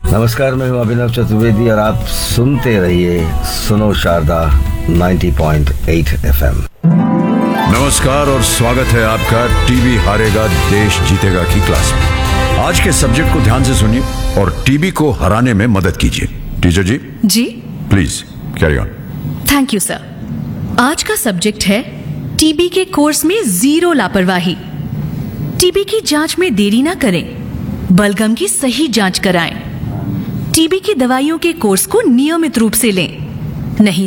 नमस्कार, मैं हूं अभिनव चतुर्वेदी और आप सुनते रहिए सुनो शारदा 90.8 FM। नमस्कार और स्वागत है आपका टीबी हारेगा देश जीतेगा की क्लास में। आज के सब्जेक्ट को ध्यान से सुनिए और टीबी को हराने में मदद कीजिए। Teacher ji ji please carry on. Thank you sir. आज का सब्जेक्ट है टीबी के कोर्स में जीरो लापरवाही। टीबी की जांच में देरी ना करें, बलगम की सही जांच कराएं। टीबी की दवाइयों के कोर्स को नियमित रूप से लें, नहीं